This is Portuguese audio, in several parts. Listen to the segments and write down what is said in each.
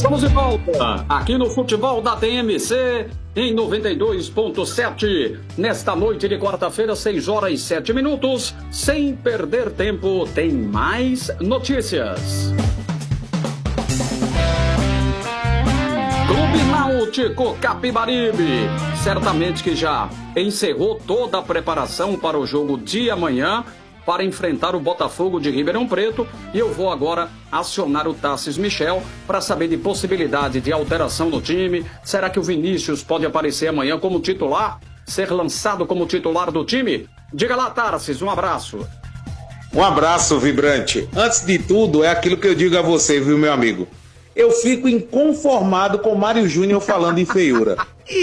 Estamos de volta aqui no Futebol da TMC em 92.7. Nesta noite de quarta-feira, 6 horas e 7 minutos. Sem perder tempo, tem mais notícias. Clube Náutico Capibaribe, certamente que já encerrou toda a preparação para o jogo de amanhã, para enfrentar o Botafogo de Ribeirão Preto, e eu vou agora acionar o Tassis Michel para saber de possibilidade de alteração no time. Será que o Vinícius pode aparecer amanhã como titular? Ser lançado como titular do time? Diga lá, Tassis, um abraço. Um abraço, Vibrante. Antes de tudo, é aquilo que eu digo a você, viu, meu amigo? Eu fico inconformado com o Mário Júnior falando em feiura.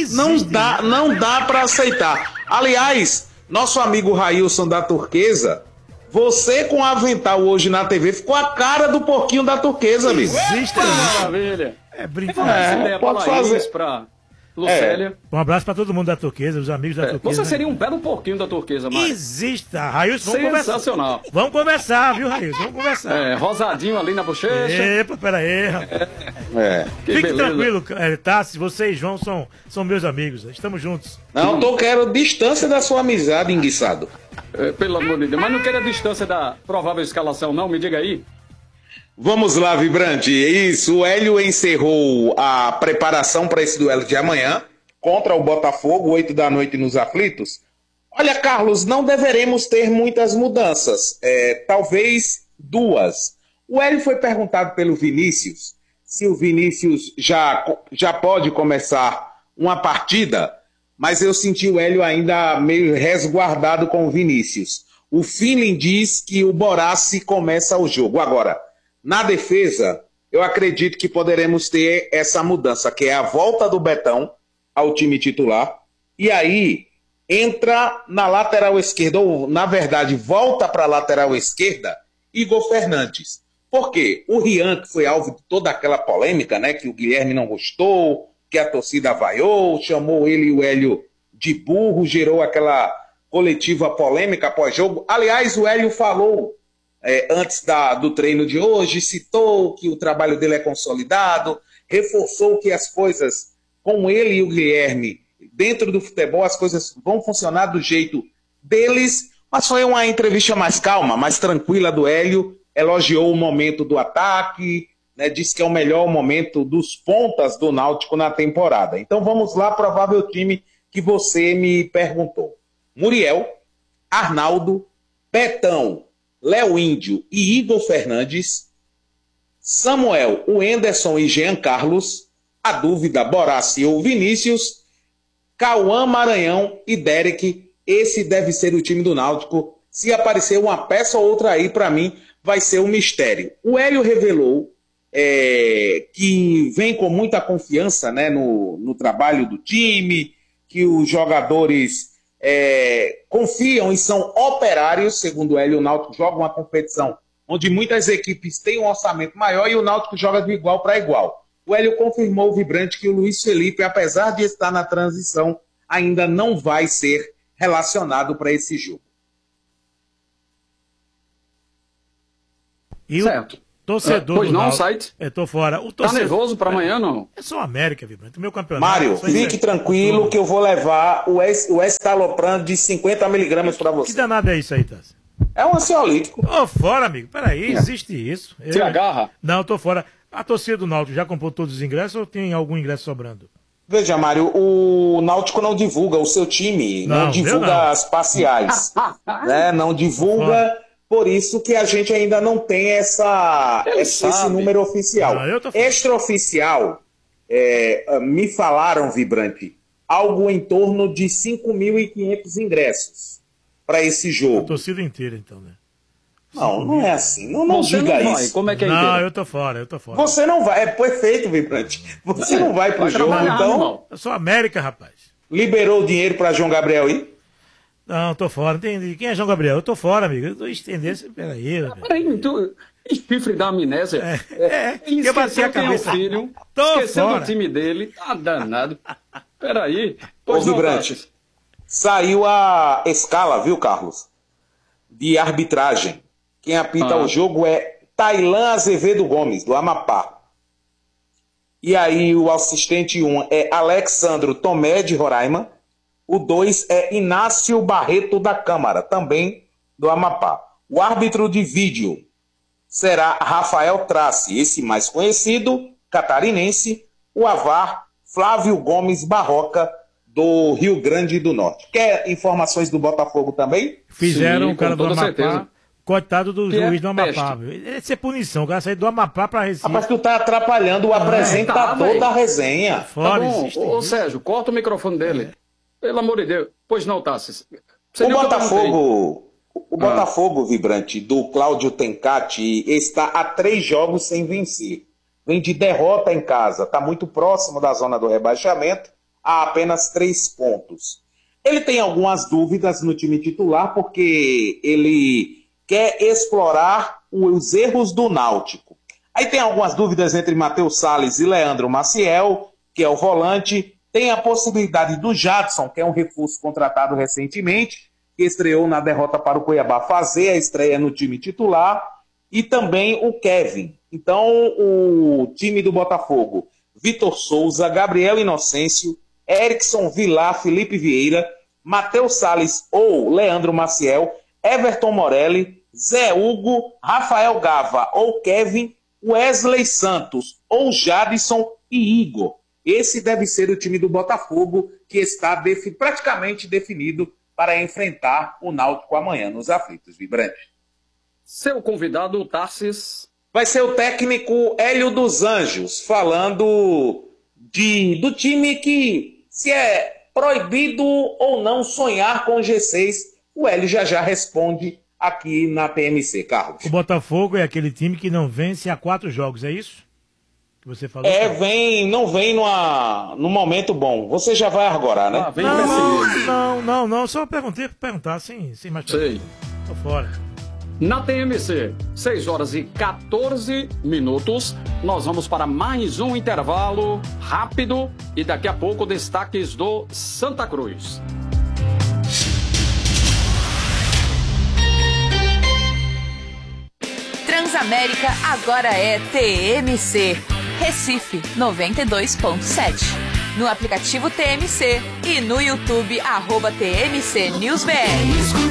Não dá para aceitar. Aliás, nosso amigo Railson da Turquesa, você com o avental hoje na TV ficou a cara do porquinho da Turquesa, amigo. Existe, maravilha. É brincadeira. Pode fazer para Lucélia. Um abraço para todo mundo da Turquesa, os amigos da Turquesa. Você seria um belo porquinho da Turquesa, Mário. Exista, Railson, vamos sensacional. Conversar. Vamos conversar, viu, Railson? Vamos conversar. Rosadinho ali na bochecha. Epa, peraí, rapaz. Fique beleza. tranquilo, Tassi, você e João são meus amigos, estamos juntos. Não, quero distância da sua amizade, enguiçado. Pelo amor de Deus, mas não quero a distância da provável escalação, não? Me diga aí. Vamos lá, Vibrante. Isso, o Hélio encerrou a preparação para esse duelo de amanhã contra o Botafogo, 8 da noite nos Aflitos. Olha, Carlos, não deveremos ter muitas mudanças, talvez duas. O Hélio foi perguntado pelo Vinícius se o Vinícius já pode começar uma partida, mas eu senti o Hélio ainda meio resguardado com o Vinícius. O feeling diz que o Boraci começa o jogo. Agora, na defesa, eu acredito que poderemos ter essa mudança, que é a volta do Betão ao time titular, e aí entra na lateral esquerda, ou na verdade volta para a lateral esquerda, Igor Fernandes. Por quê? O Rian, que foi alvo de toda aquela polêmica, né, que o Guilherme não gostou, que a torcida vaiou, chamou ele e o Hélio de burro, gerou aquela coletiva polêmica pós-jogo. Aliás, o Hélio falou antes do treino de hoje, citou que o trabalho dele é consolidado, reforçou que as coisas com ele e o Guilherme, dentro do futebol, as coisas vão funcionar do jeito deles, mas foi uma entrevista mais calma, mais tranquila do Hélio, elogiou o momento do ataque, né, disse que é o melhor momento dos pontas do Náutico na temporada. Então vamos lá, provável time que você me perguntou. Muriel, Arnaldo, Betão, Léo Índio e Igor Fernandes, Samuel, o Enderson e Jean Carlos, a dúvida, Boraci ou Vinícius, Cauã, Maranhão e Derek. Esse deve ser o time do Náutico. Se aparecer uma peça ou outra aí, para mim, vai ser um mistério. O Hélio revelou que vem com muita confiança, né, no trabalho do time, que os jogadores confiam e são operários. Segundo o Hélio, o Náutico joga uma competição onde muitas equipes têm um orçamento maior e o Náutico joga de igual para igual. O Hélio confirmou, Vibrante, que o Luiz Felipe, apesar de estar na transição, ainda não vai ser relacionado para esse jogo. E certo. Torcedor pois do não, Náutico, site. Tô fora. Tá nervoso para amanhã, não? É só América, Vibrante. Meu campeonato. Mário, fique tranquilo que eu vou levar o estalopram de 50 miligramas para você. Que danado é isso aí, Tassi? É um ansiolítico. Tô fora, amigo. Peraí, existe isso. Se agarra? Não, tô fora. A torcida do Náutico já comprou todos os ingressos ou tem algum ingresso sobrando? Veja, Mário, o Náutico não divulga o seu time, não divulga as parciais, né? Não divulga, por isso que a gente ainda não tem esse número oficial. Extraoficial, me falaram, Vibrante, algo em torno de 5.500 ingressos para esse jogo. A torcida inteira, então, né? Não é assim. Não diga isso. Como é que é Não, eu tô fora. Você não vai. É perfeito, Vibrante. Você não vai pro jogo, então. Eu sou América, rapaz. Liberou o dinheiro para João Gabriel aí? Não, tô fora. Entendi. Quem é João Gabriel? Eu tô fora, amigo. Eu tô estendendo. Peraí. Peraí, tu... chifre da amnésia. Eu bati a cabeça. Filho, esqueceu do time dele. Tá danado. Peraí. Ô, Vibrante, saiu a escala, viu, Carlos? De arbitragem. Quem apita o jogo é Tailan Azevedo Gomes, do Amapá. E aí o assistente 1 é Alexandro Tomé, de Roraima. O 2 é Inácio Barreto da Câmara, também do Amapá. O árbitro de vídeo será Rafael Trace, esse mais conhecido, catarinense. O AVAR, Flávio Gomes Barroca, do Rio Grande do Norte. Quer informações do Botafogo também? Fizeram Sim, o cara do Amapá, certeza. coitado do Que juiz é do Amapá. Deve ser punição, o cara sair do Amapá pra Recife. Rapaz, tu tá atrapalhando o apresentador tá, da resenha. Tá Fora, bom, existe ô isso. Sérgio, corta o microfone dele. Pelo amor de Deus. Pois não, Tassis. O Botafogo, Vibrante, do Cláudio Tencati, está a 3 jogos sem vencer. Vem de derrota em casa, está muito próximo da zona do rebaixamento, há apenas 3 pontos. Ele tem algumas dúvidas no time titular, porque ele quer explorar os erros do Náutico. Aí tem algumas dúvidas entre Matheus Salles e Leandro Maciel, que é o volante. Tem a possibilidade do Jadson, que é um reforço contratado recentemente, que estreou na derrota para o Cuiabá, fazer a estreia no time titular. E também o Kevin. Então, o time do Botafogo: Vitor Souza, Gabriel Inocêncio, Erickson Vilar, Felipe Vieira, Matheus Salles ou Leandro Maciel, Everton Morelli, Zé Hugo, Rafael Gava ou Kevin, Wesley Santos ou Jadson e Igor. Esse deve ser o time do Botafogo, que está praticamente definido para enfrentar o Náutico amanhã nos aflitos, Vibrante. Seu convidado, Tarsis. Vai ser o técnico Hélio dos Anjos, falando do time que, se é proibido ou não sonhar com o G6. O Hélio já responde aqui na TMC, Carlos. O Botafogo é aquele time que não vence há 4 jogos, é isso? Que você falou? Não vem num momento bom. Você já vai agora, né? Vem Não, só perguntar sem mais. Sei. Tô fora. Na TMC, 6 horas e 14 minutos, nós vamos para mais um intervalo rápido e daqui a pouco destaques do Santa Cruz. Transamérica agora é TMC. Recife 92.7. No aplicativo TMC e no YouTube @TMC News BR.